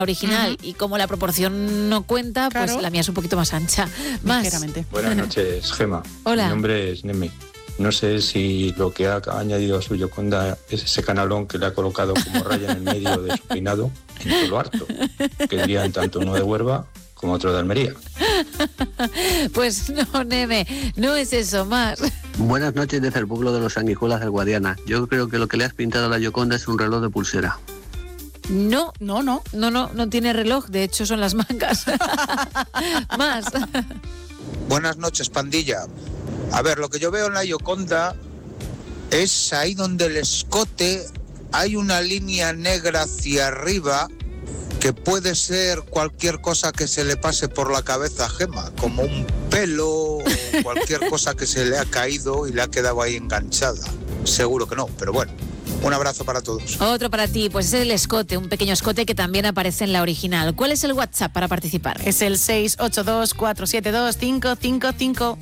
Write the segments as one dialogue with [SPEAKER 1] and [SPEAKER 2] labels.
[SPEAKER 1] original, y como la proporción no cuenta,
[SPEAKER 2] Claro.
[SPEAKER 1] pues la mía es un poquito más ancha. Más.
[SPEAKER 2] Ligeramente.
[SPEAKER 3] Buenas noches, Gema.
[SPEAKER 1] Hola.
[SPEAKER 3] Mi nombre es Neme. No sé si lo que ha añadido a su Yoconda es ese canalón que le ha colocado como raya en el medio de su peinado en todo lo harto, que dirían tanto uno de Huelva como otro de Almería.
[SPEAKER 1] Pues no, Neme, no es eso, más.
[SPEAKER 4] Buenas noches desde el pueblo de los Sanguijuelas del Guadiana. Yo creo que lo que le has pintado a la Yoconda es un reloj de pulsera.
[SPEAKER 1] No,
[SPEAKER 2] No.
[SPEAKER 1] no tiene reloj, de hecho son las mangas. Más.
[SPEAKER 5] Buenas noches, pandilla. A ver, lo que yo veo en la Yoconda es ahí donde el escote hay una línea negra hacia arriba que puede ser cualquier cosa que se le pase por la cabeza a Gema, como un pelo o cualquier cosa que se le ha caído y le ha quedado ahí enganchada. Seguro que no, pero bueno. Un abrazo para todos.
[SPEAKER 1] Otro para ti, pues es el escote, un pequeño escote que también aparece en la original. ¿Cuál es el WhatsApp para participar?
[SPEAKER 2] Es el 682-472-555.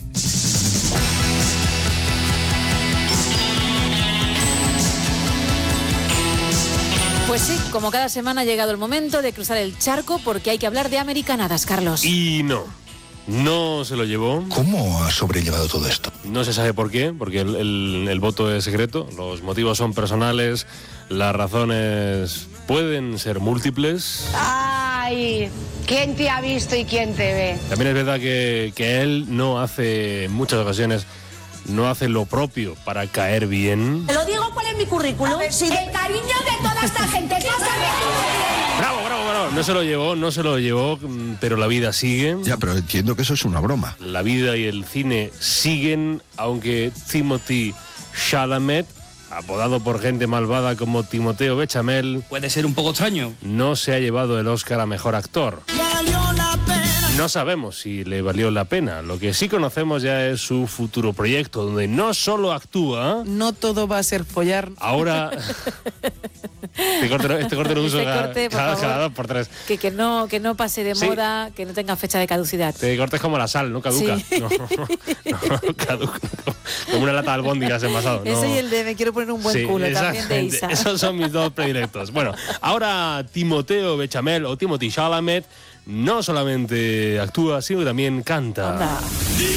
[SPEAKER 1] Pues sí, como cada semana ha llegado el momento de cruzar el charco porque hay que hablar de americanadas, Carlos.
[SPEAKER 6] Y no se lo llevó.
[SPEAKER 7] ¿Cómo ha sobrellevado todo esto?
[SPEAKER 6] No se sabe por qué, porque el voto es secreto, los motivos son personales, las razones pueden ser múltiples.
[SPEAKER 8] Ay, ¿quién te ha visto y quién te ve?
[SPEAKER 6] También es verdad que él no hace, en muchas ocasiones, no hace lo propio para caer bien.
[SPEAKER 8] Te lo digo, ¿cuál es mi currículum? El cariño de toda esta gente.
[SPEAKER 6] ¡Bravo! No se lo llevó, pero la vida sigue.
[SPEAKER 7] Ya, pero entiendo que eso es una broma.
[SPEAKER 6] La vida y el cine siguen, aunque Timothée Chalamet, apodado por gente malvada como Timoteo Bechamel,
[SPEAKER 9] Puede ser un poco extraño.
[SPEAKER 6] no se ha llevado el Oscar a Mejor Actor. No sabemos si le valió la pena. Lo que sí conocemos ya es su futuro proyecto, donde no solo actúa.
[SPEAKER 2] No todo va a ser follar.
[SPEAKER 6] Ahora... Este corte lo uso
[SPEAKER 1] Este corte, por favor.
[SPEAKER 6] cada 2 por 3.
[SPEAKER 1] Que no pase de
[SPEAKER 6] Sí.
[SPEAKER 1] moda, que no tenga fecha de caducidad.
[SPEAKER 6] Este corte es como la sal, no caduca.
[SPEAKER 1] Sí.
[SPEAKER 6] No, caduca. Como una lata de albóndigas envasado. No.
[SPEAKER 1] Ese y el de me quiero poner un buen
[SPEAKER 6] Sí,
[SPEAKER 1] culo también de
[SPEAKER 6] exactamente.
[SPEAKER 1] Isa.
[SPEAKER 6] Esos son mis dos predilectos. Bueno, ahora Timoteo Bechamel o Timothée Chalamet no solamente actúa, sino que también canta.
[SPEAKER 1] Anda.